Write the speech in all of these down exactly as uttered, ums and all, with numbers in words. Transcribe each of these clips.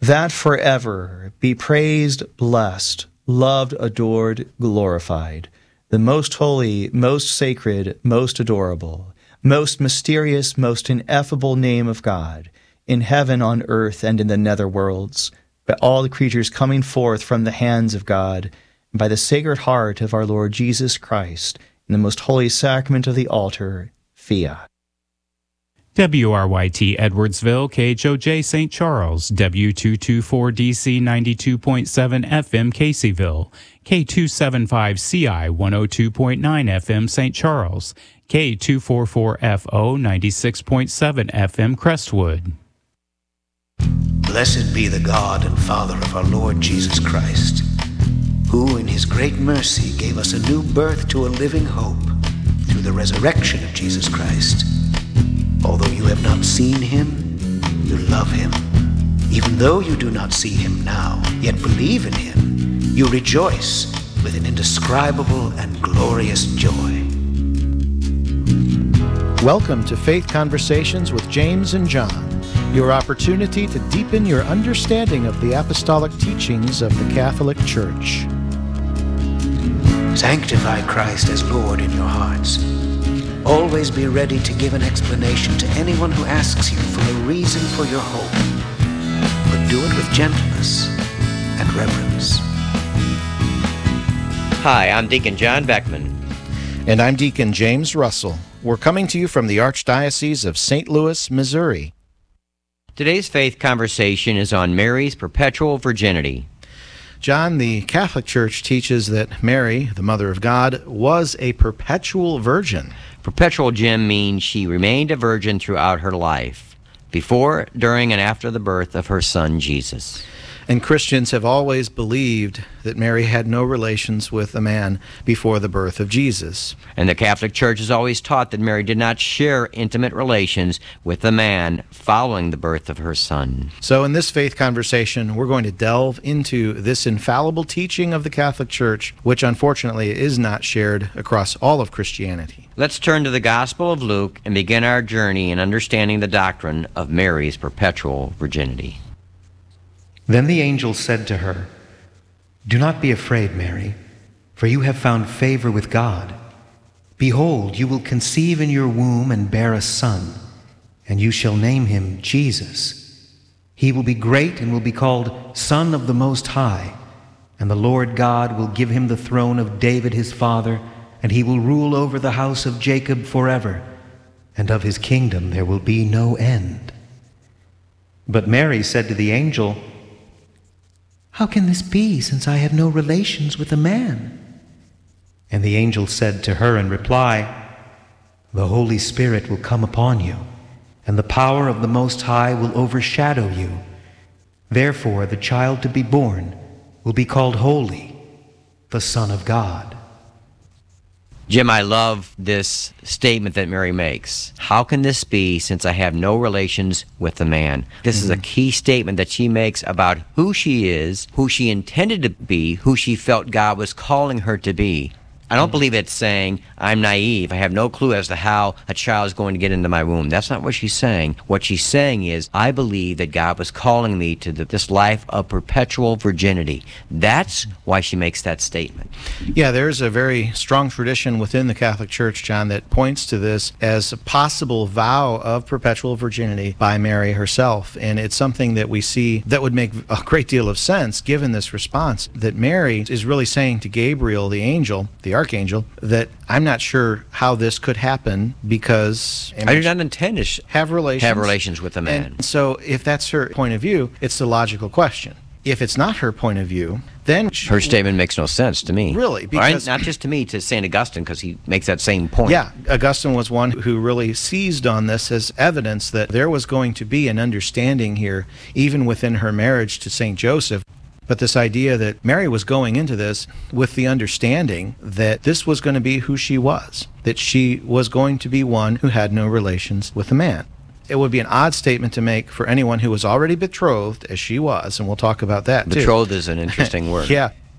that forever be praised, blessed, loved, adored, glorified, the most holy, most sacred, most adorable, most mysterious, most ineffable name of God, in heaven, on earth, and in the nether worlds, by all the creatures coming forth from the hands of God, and by the Sacred Heart of our Lord Jesus Christ, in the most holy sacrament of the altar, Fiat. W R Y T Edwardsville, K H O J Saint Charles, W two twenty-four D C ninety-two point seven F M Caseyville, K two seventy-five C I one oh two point nine F M Saint Charles, K two forty-four F O ninety-six point seven F M Crestwood. Blessed be the God and Father of our Lord Jesus Christ, who in his great mercy gave us a new birth to a living hope through the resurrection of Jesus Christ. Although you have not seen him, you love him. Even though you do not see him now, yet believe in him, you rejoice with an indescribable and glorious joy. Welcome to Faith Conversations with James and John, your opportunity to deepen your understanding of the apostolic teachings of the Catholic Church. Sanctify Christ as Lord in your hearts. Always be ready to give an explanation to anyone who asks you for a reason for your hope, but do it with gentleness and reverence. Hi, I'm Deacon John Beckman. And I'm Deacon James Russell. We're coming to you from the Archdiocese of Saint Louis, Missouri. Today's faith conversation is on Mary's perpetual virginity. John, the Catholic Church teaches that Mary, the Mother of God, was a perpetual virgin. Perpetual, Jim, means she remained a virgin throughout her life, before, during, and after the birth of her son, Jesus. And Christians have always believed that Mary had no relations with a man before the birth of Jesus. And the Catholic Church has always taught that Mary did not share intimate relations with a man following the birth of her son. So in this faith conversation, we're going to delve into this infallible teaching of the Catholic Church, which unfortunately is not shared across all of Christianity. Let's turn to the Gospel of Luke and begin our journey in understanding the doctrine of Mary's perpetual virginity. Then the angel said to her, "Do not be afraid, Mary, for you have found favor with God. Behold, you will conceive in your womb and bear a son, and you shall name him Jesus. He will be great and will be called Son of the Most High, and the Lord God will give him the throne of David his father, and he will rule over the house of Jacob forever, and of his kingdom there will be no end." But Mary said to the angel, "How can this be, since I have no relations with a man?" And the angel said to her in reply, "The Holy Spirit will come upon you, and the power of the Most High will overshadow you. Therefore the child to be born will be called Holy, the Son of God." Jim, I love this statement that Mary makes. How can this be, since I have no relations with a man? This mm-hmm. is a key statement that she makes about who she is, who she intended to be, who she felt God was calling her to be. I don't believe it's saying, I'm naive, I have no clue as to how a child is going to get into my womb. That's not what she's saying. What she's saying is, I believe that God was calling me to the, this life of perpetual virginity. That's why she makes that statement. Yeah, there's a very strong tradition within the Catholic Church, John, that points to this as a possible vow of perpetual virginity by Mary herself. And it's something that we see that would make a great deal of sense given this response, that Mary is really saying to Gabriel, the angel, the archangel, that I'm not sure how this could happen because I do not intend to sh- have relations have relations with a man. And so if that's her point of view, it's the logical question. If it's not her point of view, then she, her statement makes no sense to me. Really, because or not just to me, to Saint Augustine, because he makes that same point. Yeah, Augustine was one who really seized on this as evidence that there was going to be an understanding here, even within her marriage to Saint Joseph. But this idea that Mary was going into this with the understanding that this was going to be who she was, that she was going to be one who had no relations with a man. It would be an odd statement to make for anyone who was already betrothed, as she was, and we'll talk about that too. Betrothed is an interesting word. Yeah.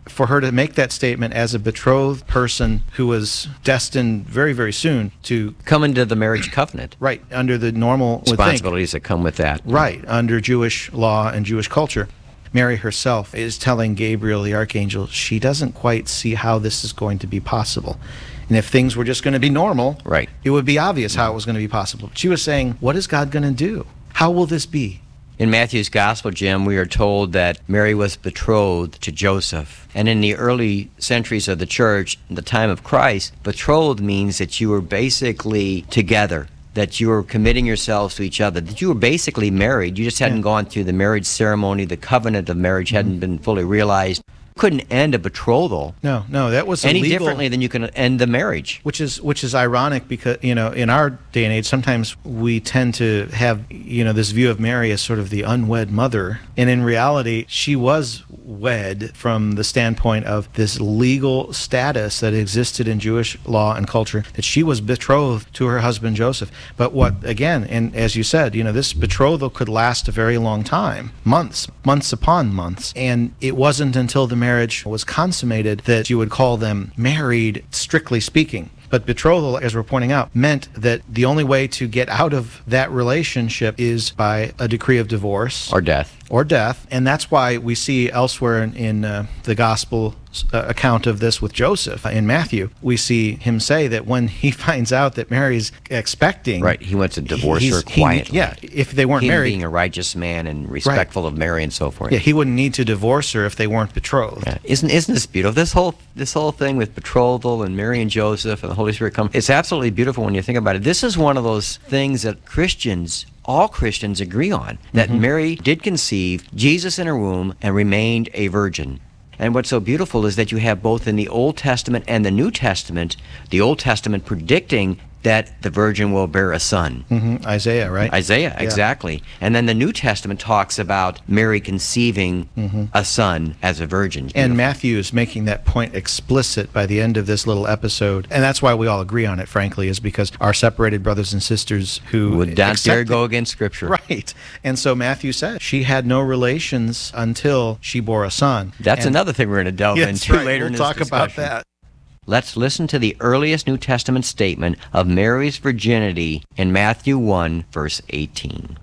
for her to make that statement as a betrothed person who was destined very, very soon to come into the marriage covenant. Right, under the normal would think, responsibilities that come with that. right, under Jewish law and Jewish culture. Mary herself is telling Gabriel, the archangel, she doesn't quite see how this is going to be possible. And if things were just going to be normal, right, it would be obvious how it was going to be possible. But she was saying, what is God going to do? How will this be? In Matthew's Gospel, Jim, we are told that Mary was betrothed to Joseph. And in the early centuries of the church, in the time of Christ, betrothed means that you were basically together, that you were committing yourselves to each other, that you were basically married. You just hadn't yeah. gone through the marriage ceremony. The covenant of marriage mm-hmm. hadn't been fully realized. Couldn't end a betrothal. No, no, that was any illegal, differently than you can end the marriage. Which is which is ironic because, you know, in our day and age, sometimes we tend to have, you know, this view of Mary as sort of the unwed mother, and in reality, she was wed from the standpoint of this legal status that existed in Jewish law and culture, that she was betrothed to her husband Joseph. But what, again, and as you said, you know, this betrothal could last a very long time, months, months upon months, and it wasn't until the marriage was consummated that you would call them married, strictly speaking. But betrothal, as we're pointing out, meant that the only way to get out of that relationship is by a decree of divorce. Or death. Or death. And that's why we see elsewhere in, in uh, the gospel uh, account of this with Joseph, uh, in Matthew, we see him say that when he finds out that Mary's expecting... Right, he went to divorce her quietly. He, yeah, if they weren't he married... being a righteous man and respectful right. of Mary and so forth. Yeah, he wouldn't need to divorce her if they weren't betrothed. Yeah. Isn't isn't this beautiful? This whole this whole thing with betrothal and Mary and Joseph and the Holy Spirit come, it's absolutely beautiful when you think about it. This is one of those things that Christians... all Christians agree on, that mm-hmm. Mary did conceive Jesus in her womb and remained a virgin. And what's so beautiful is that you have both in the Old Testament and the New Testament, the Old Testament predicting that the virgin will bear a son. Mm-hmm. Isaiah, right? Isaiah, yeah. exactly. And then the New Testament talks about Mary conceiving mm-hmm. a son as a virgin. Beautiful. And Matthew is making that point explicit by the end of this little episode. And that's why we all agree on it, frankly, is because our separated brothers and sisters who would not dare go against Scripture. Right. And so Matthew says she had no relations until she bore a son. That's and another thing we're going to delve yeah, into right. later we'll in this talk discussion. about that. Let's listen to the earliest New Testament statement of Mary's virginity in Matthew one, verse eighteen.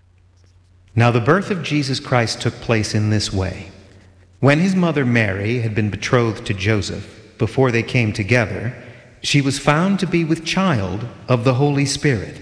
Now the birth of Jesus Christ took place in this way. When his mother Mary had been betrothed to Joseph, before they came together, she was found to be with child of the Holy Spirit.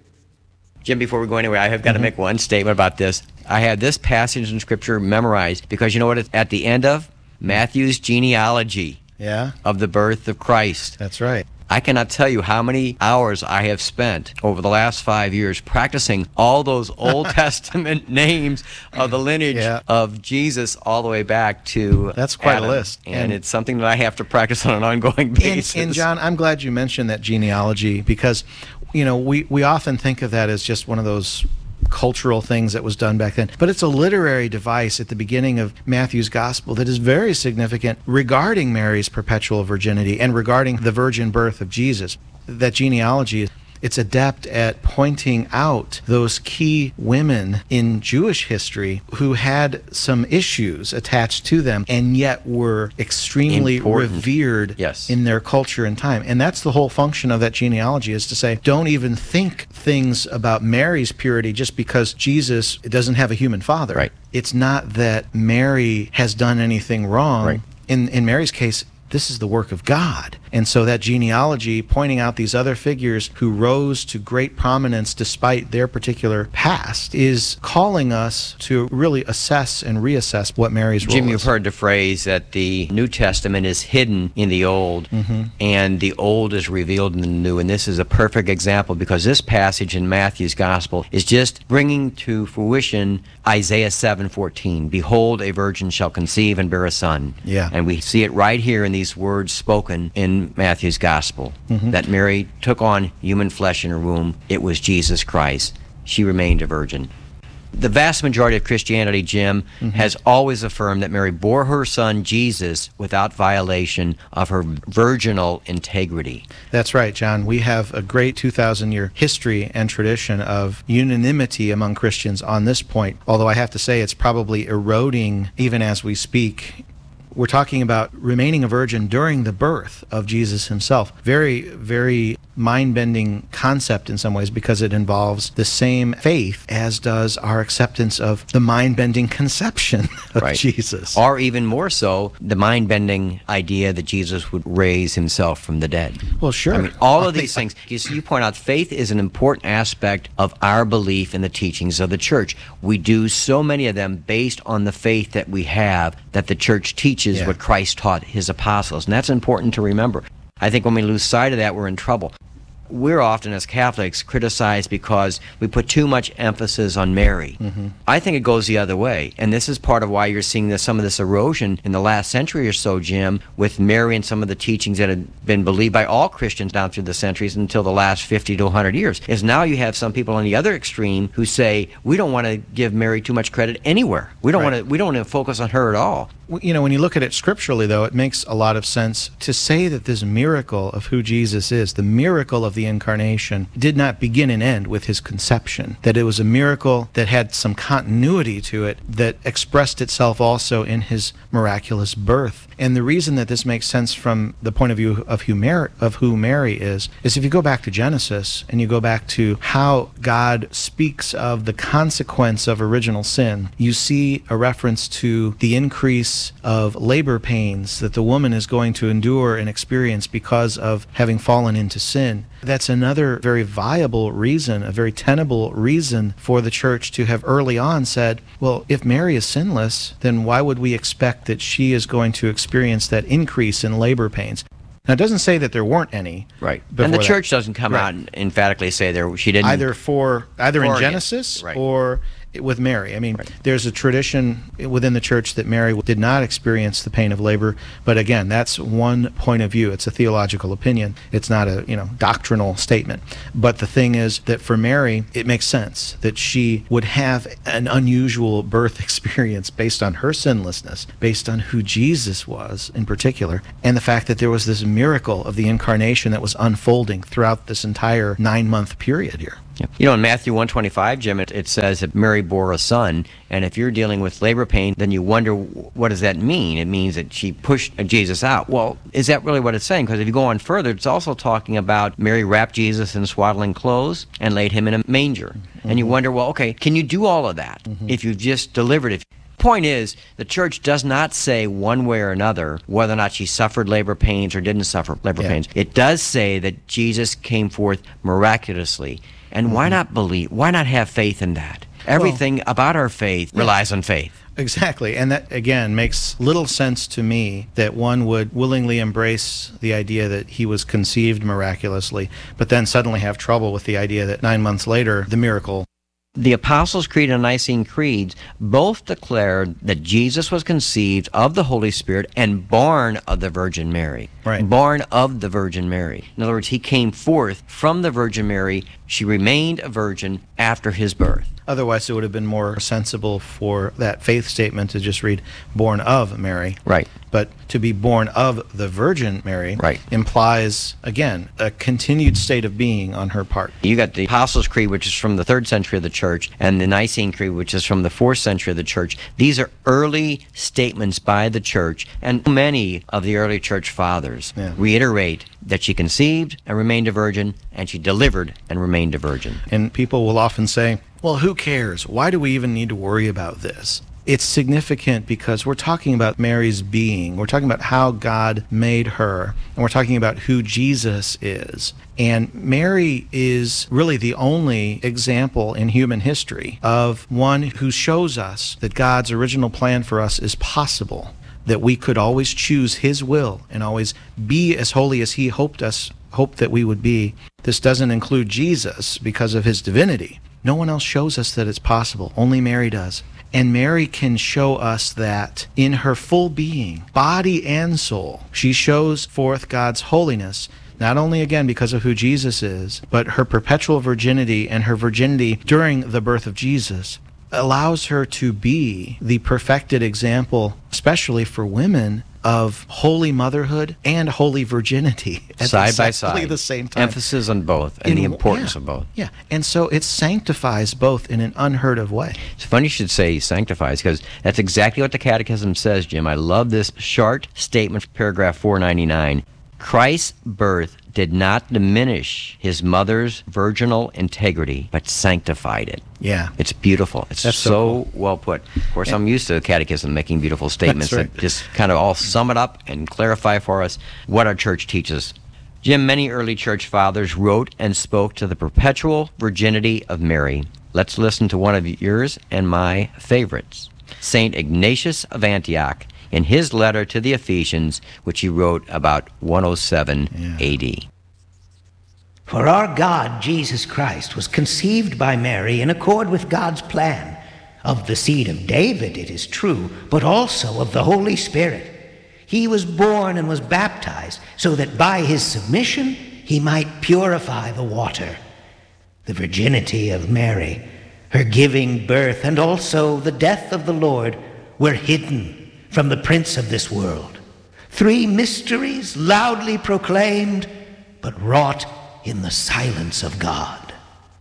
Jim, before we go anywhere, I have got mm-hmm. to make one statement about this. I had this passage in Scripture memorized because you know what it's at the end of? Matthew's genealogy. Yeah. Of the birth of Christ. That's right. I cannot tell you how many hours I have spent over the last five years practicing all those Old Testament names of the lineage yeah. of Jesus all the way back to That's quite Adam. a list. And, and it's something that I have to practice on an ongoing basis. And, and John, I'm glad you mentioned that genealogy because, you know, we, we often think of that as just one of those cultural things that was done back then. But it's a literary device at the beginning of Matthew's gospel that is very significant regarding Mary's perpetual virginity and regarding the virgin birth of Jesus. That genealogy, it's adept at pointing out those key women in Jewish history who had some issues attached to them and yet were extremely Important. revered yes. in their culture and time. And that's the whole function of that genealogy, is to say, don't even think things about Mary's purity just because Jesus doesn't have a human father. Right. It's not that Mary has done anything wrong. Right. In in Mary's case, this is the work of God. And so that genealogy, pointing out these other figures who rose to great prominence despite their particular past, is calling us to really assess and reassess what Mary's role Jim, is. you've heard the phrase that the New Testament is hidden in the Old, mm-hmm. and the Old is revealed in the New. And this is a perfect example because this passage in Matthew's Gospel is just bringing to fruition Isaiah seven fourteen. Behold, a virgin shall conceive and bear a son. Yeah. And we see it right here in these words spoken in Matthew's Gospel, mm-hmm. that Mary took on human flesh in her womb. It was Jesus Christ. She remained a virgin. The vast majority of Christianity, Jim, mm-hmm. has always affirmed that Mary bore her son Jesus without violation of her virginal integrity. That's right, John. We have a great two thousand year history and tradition of unanimity among Christians on this point, although I have to say it's probably eroding even as we speak we're talking about remaining a virgin during the birth of Jesus himself. Very, very mind-bending concept in some ways, because it involves the same faith as does our acceptance of the mind-bending conception of Right. Jesus. Or even more so, the mind-bending idea that Jesus would raise himself from the dead. Well, sure. I mean, all of these things. You, see, you point out faith is an important aspect of our belief in the teachings of the church. We do so many of them based on the faith that we have, that the church teaches Yeah. what Christ taught his apostles. And that's important to remember. I think when we lose sight of that, we're in trouble. We're often, as Catholics, criticized because we put too much emphasis on Mary. Mm-hmm. I think it goes the other way, and this is part of why you're seeing this, some of this erosion in the last century or so, Jim, with Mary and some of the teachings that have been believed by all Christians down through the centuries until the last fifty to one hundred years, is now you have some people on the other extreme who say, we don't want to give Mary too much credit anywhere. We don't Right. want to we don't want to focus on her at all. You know, when you look at it scripturally, though, it makes a lot of sense to say that this miracle of who Jesus is, the miracle of the incarnation, did not begin and end with his conception. That it was a miracle that had some continuity to it that expressed itself also in his miraculous birth. And the reason that this makes sense from the point of view of who Mary, of who Mary is, is if you go back to Genesis and you go back to how God speaks of the consequence of original sin, you see a reference to the increase of labor pains that the woman is going to endure and experience because of having fallen into sin. That's another very viable reason, a very tenable reason for the church to have early on said, well, if Mary is sinless, then why would we expect that she is going to experience that increase in labor pains? Now, it doesn't say that there weren't any. Right. before And the that. church doesn't come Right. out and emphatically say there she didn't. Either for either in Or against. Genesis Right. or with Mary. I mean, Right. there's a tradition within the church that Mary did not experience the pain of labor, but again, that's one point of view. It's a theological opinion. It's not a, you know, doctrinal statement. But the thing is that for Mary, it makes sense that she would have an unusual birth experience based on her sinlessness, based on who Jesus was in particular, and the fact that there was this miracle of the incarnation that was unfolding throughout this entire nine-month period here. Yeah. You know, in Matthew one twenty-five, Jim, it, it says that Mary bore a son, and if you're dealing with labor pain, then you wonder, what does that mean? It means that she pushed Jesus out. Well, is that really what it's saying? Because if you go on further, it's also talking about Mary wrapped Jesus in swaddling clothes and laid him in a manger. Mm-hmm. And you wonder, well, okay, can you do all of that mm-hmm. if you've just delivered it? Point is, the church does not say one way or another whether or not she suffered labor pains or didn't suffer labor Yeah. pains. It does say that Jesus came forth miraculously. And why not believe? Why not have faith in that? Everything about our faith relies on faith. Exactly. And that, again, makes little sense to me that one would willingly embrace the idea that he was conceived miraculously, but then suddenly have trouble with the idea that nine months later, the miracle. The Apostles' Creed and Nicene Creeds both declared that Jesus was conceived of the Holy Spirit and born of the Virgin Mary. Right. Born of the Virgin Mary. In other words, he came forth from the Virgin Mary. She remained a virgin after his birth. Otherwise, it would have been more sensible for that faith statement to just read, born of Mary. Right. But to be born of the Virgin Mary Right. implies, again, a continued state of being on her part. You got the Apostles' Creed, which is from the third century of the church, and the Nicene Creed, which is from the fourth century of the church. These are early statements by the church, and many of the early church fathers Yeah. reiterate that she conceived and remained a virgin, and she delivered and remained a virgin. And people will often say, well, who cares? Why do we even need to worry about this? It's significant because we're talking about Mary's being. We're talking about how God made her. And we're talking about who Jesus is. And Mary is really the only example in human history of one who shows us that God's original plan for us is possible, that we could always choose his will and always be as holy as he hoped us hoped that we would be. This doesn't include Jesus because of his divinity. No one else shows us that it's possible. Only Mary does. And Mary can show us that in her full being, body and soul, she shows forth God's holiness, not only again because of who Jesus is, but her perpetual virginity and her virginity during the birth of Jesus. allows her to be the perfected example, especially for women, of holy motherhood and holy virginity at Side by exactly side. the same time. Emphasis on both and In- the importance yeah, of both. Yeah, and so it sanctifies both in an unheard of way. It's funny you should say sanctifies, because that's exactly what the Catechism says, Jim. I love this short statement, paragraph four ninety-nine. Christ's birth did not diminish his mother's virginal integrity, but sanctified it. Yeah. It's beautiful. It's That's so, so cool. well put. Of course, I'm used to the Catechism making beautiful statements That's right. that just kind of all sum it up and clarify for us what our church teaches. Jim, many early church fathers wrote and spoke to the perpetual virginity of Mary. Let's listen to one of yours and my favorites, Saint Ignatius of Antioch, in his letter to the Ephesians, which he wrote about one oh seven Yeah. A D. For our God, Jesus Christ, was conceived by Mary in accord with God's plan, of the seed of David, it is true, but also of the Holy Spirit. He was born and was baptized so that by his submission he might purify the water. The virginity of Mary, her giving birth, and also the death of the Lord were hidden from the prince of this world. Three mysteries loudly proclaimed, but wrought in the silence of God.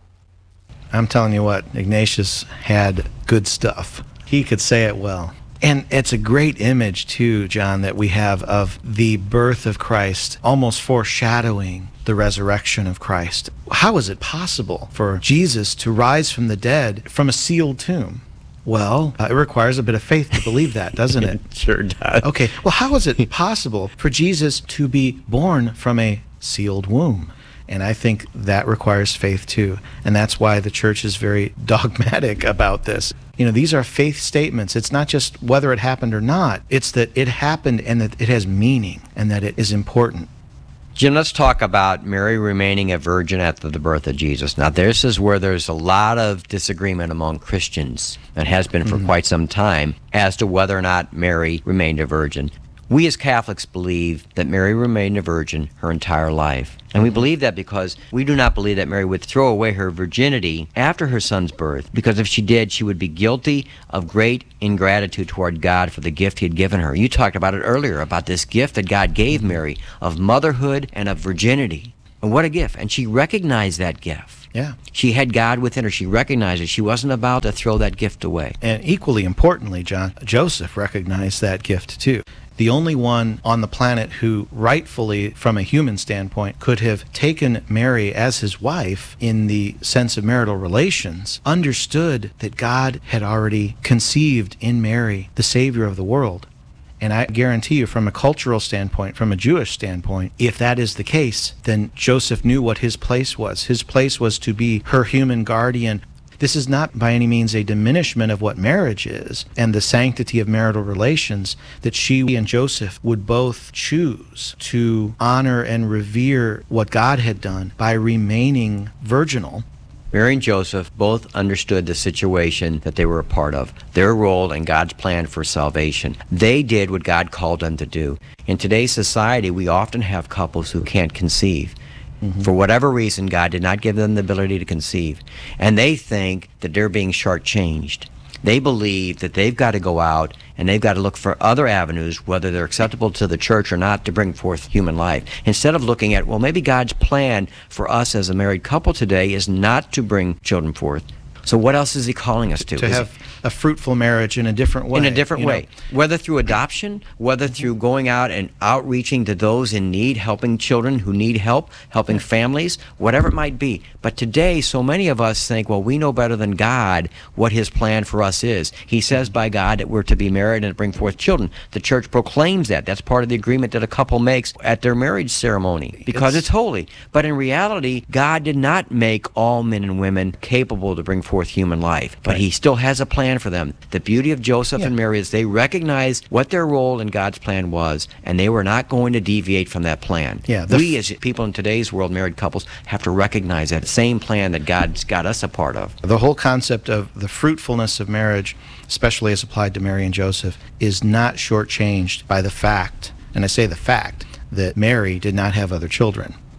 I'm telling you what, Ignatius had good stuff. He could say it well. And it's a great image, too, John, that we have of the birth of Christ, almost foreshadowing the resurrection of Christ. How is it possible for Jesus to rise from the dead from a sealed tomb? Well, uh, it requires a bit of faith to believe that, doesn't it? Sure does. Okay, well, how is it possible for Jesus to be born from a sealed womb? And I think that requires faith too. And that's why the church is very dogmatic about this. You know, these are faith statements. It's not just whether it happened or not. It's that it happened and that it has meaning and that it is important. Jim, let's talk about Mary remaining a virgin after the birth of Jesus. Now, this is where there's a lot of disagreement among Christians, and has been for mm-hmm. quite some time, as to whether or not Mary remained a virgin. We as Catholics believe that Mary remained a virgin her entire life. And we believe that because we do not believe that Mary would throw away her virginity after her son's birth, because if she did, she would be guilty of great ingratitude toward God for the gift he had given her. You talked about it earlier, about this gift that God gave Mary of motherhood and of virginity. And what a gift. And she recognized that gift. Yeah. She had God within her. She recognized it. She wasn't about to throw that gift away. And equally importantly, John, Joseph recognized that gift too. The only one on the planet who rightfully, from a human standpoint, could have taken Mary as his wife in the sense of marital relations, understood that God had already conceived in Mary the Savior of the world. And I guarantee you, from a cultural standpoint, from a Jewish standpoint, if that is the case, then Joseph knew what his place was. His place was to be her human guardian. This is not by any means a diminishment of what marriage is and the sanctity of marital relations, that she and Joseph would both choose to honor and revere what God had done by remaining virginal. Mary and Joseph both understood the situation that they were a part of, their role in God's plan for salvation. They did what God called them to do. In today's society, we often have couples who can't conceive. Mm-hmm. For whatever reason, God did not give them the ability to conceive. And they think that they're being shortchanged. They believe that they've got to go out and they've got to look for other avenues, whether they're acceptable to the church or not, to bring forth human life. Instead of looking at, well, maybe God's plan for us as a married couple today is not to bring children forth. So what else is he calling us to? To is have he, a fruitful marriage in a different way. In a different way. Know? Whether through adoption, whether through going out and outreaching to those in need, helping children who need help, helping families, whatever it might be. But today, so many of us think, well, we know better than God what his plan for us is. He says by God that we're to be married and to bring forth children. The church proclaims that. That's part of the agreement that a couple makes at their marriage ceremony, because it's, it's holy. But in reality, God did not make all men and women capable to bring forth human life, but right. he still has a plan for them. The beauty of Joseph yeah. and Mary is they recognized what their role in God's plan was, and they were not going to deviate from that plan. Yeah, we as people in today's world, married couples, have to recognize that same plan that God's got us a part of. The whole concept of the fruitfulness of marriage, especially as applied to Mary and Joseph, is not shortchanged by the fact, and I say the fact, that Mary did not have other children.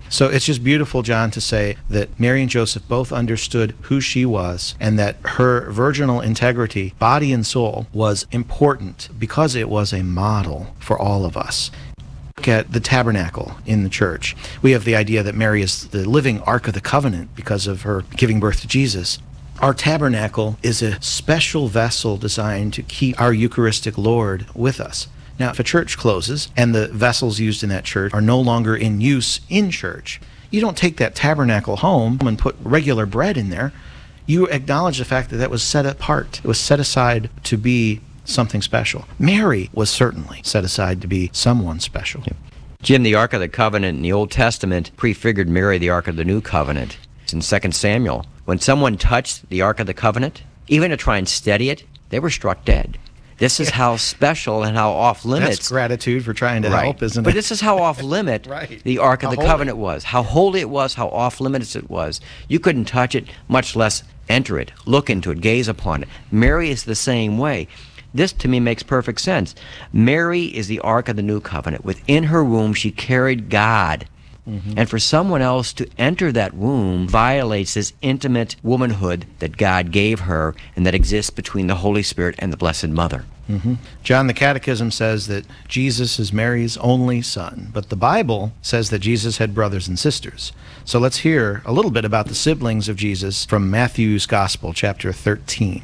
So it's just beautiful, John, to say that Mary and Joseph both understood who she was and that her virginal integrity, body and soul, was important because it was a model for all of us. Look at the tabernacle in the church. We have the idea that Mary is the living Ark of the Covenant because of her giving birth to Jesus. Our tabernacle is a special vessel designed to keep our Eucharistic Lord with us. Now, if a church closes and the vessels used in that church are no longer in use in church, you don't take that tabernacle home and put regular bread in there. You acknowledge the fact that that was set apart. It was set aside to be something special. Mary was certainly set aside to be someone special. Jim, the Ark of the Covenant in the Old Testament prefigured Mary, the Ark of the New Covenant. It's in Second Samuel. When someone touched the Ark of the Covenant, even to try and steady it, they were struck dead. This is how special and how off limits. That's gratitude for trying to right. help, isn't but it? But this is how off limit right. the Ark of how the holy. Covenant was. How holy it was, how off limits it was. You couldn't touch it, much less enter it, look into it, gaze upon it. Mary is the same way. This, to me, makes perfect sense. Mary is the Ark of the New Covenant. Within her womb, she carried God. Mm-hmm. And for someone else to enter that womb violates this intimate womanhood that God gave her and that exists between the Holy Spirit and the Blessed Mother. Mm-hmm. John, the Catechism says that Jesus is Mary's only son, but the Bible says that Jesus had brothers and sisters. So let's hear a little bit about the siblings of Jesus from Matthew's Gospel, chapter thirteen.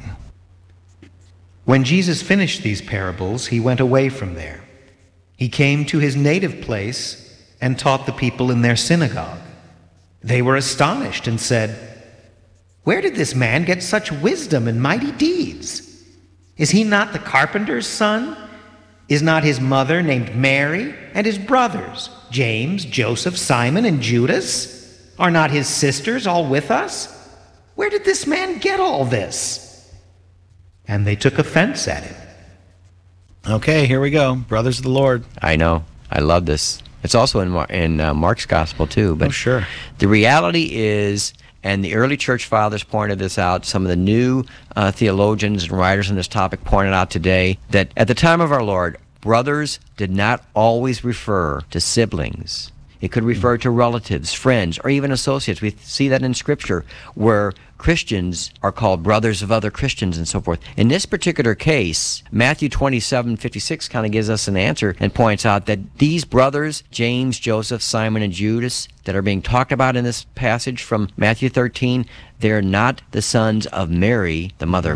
When Jesus finished these parables, he went away from there. He came to his native place and taught the people in their synagogue. They were astonished and said, "Where did this man get such wisdom and mighty deeds? Is he not the carpenter's son? Is not his mother named Mary, and his brothers, James, Joseph, Simon, and Judas? Are not his sisters all with us? Where did this man get all this?" And they took offense at him. Okay, here we go. Brothers of the Lord. I know. I love this. It's also in, Mar- in uh, Mark's Gospel, too. But oh, sure. The reality is, and the early church fathers pointed this out, some of the new uh, theologians and writers on this topic pointed out today, that at the time of our Lord, brothers did not always refer to siblings. It could refer to relatives, friends, or even associates. We see that in Scripture, where Christians are called brothers of other Christians and so forth. In this particular case, Matthew twenty-seven fifty-six kind of gives us an answer and points out that these brothers, James, Joseph, Simon, and Judas, that are being talked about in this passage from Matthew thirteen, they're not the sons of Mary, the mother of